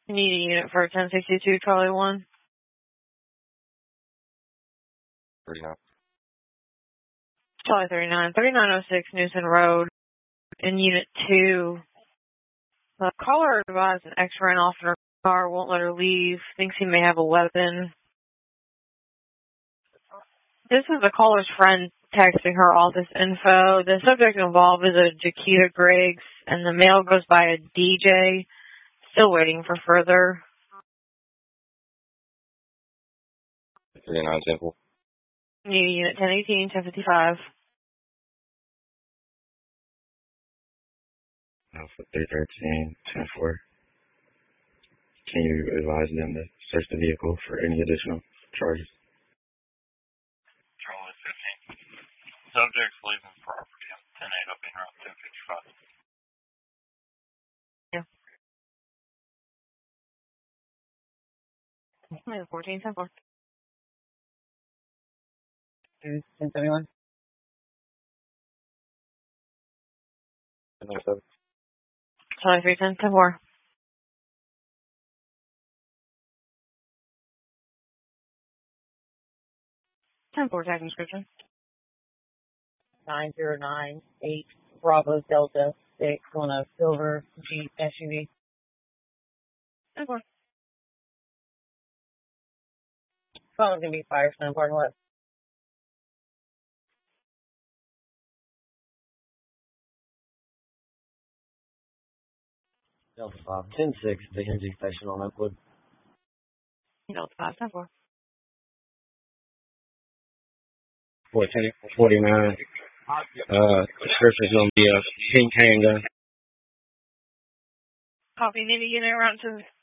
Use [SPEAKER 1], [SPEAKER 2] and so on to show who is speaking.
[SPEAKER 1] You need a unit for 1062 Charlie 1.
[SPEAKER 2] 39.
[SPEAKER 1] Charlie 39. 3906 Newton Road. In Unit 2. The caller advised an ex ran off in her car, won't let her leave, thinks he may have a weapon. This is the caller's friend texting her office info. The subject involved is a Jaquita Griggs, and the mail goes by a DJ. Still waiting for further.
[SPEAKER 2] 39 Temple.
[SPEAKER 1] Need a unit 1018, 1055.
[SPEAKER 2] Alpha 313, 10-4. Can you advise them to search the vehicle for any additional charges?
[SPEAKER 3] Charlie 15. Subjects leaving property on 10-8 up in route 1055.
[SPEAKER 1] Yeah. 14, 10-4. 1071.
[SPEAKER 2] 10-7.
[SPEAKER 1] Charlie 310, 10-4. 10-4 tag description.
[SPEAKER 4] 9098 Bravo Delta 6 on a silver Jeep SUV.
[SPEAKER 1] 10-4.
[SPEAKER 4] Phone's gonna be Firestone Parking Lot.
[SPEAKER 5] Delta 5, 10-6, the Henry Station on Oakwood.
[SPEAKER 1] Delta 5, 10-4.
[SPEAKER 2] 49. Description's gonna be a pink handgun.
[SPEAKER 1] Copy, need a unit around to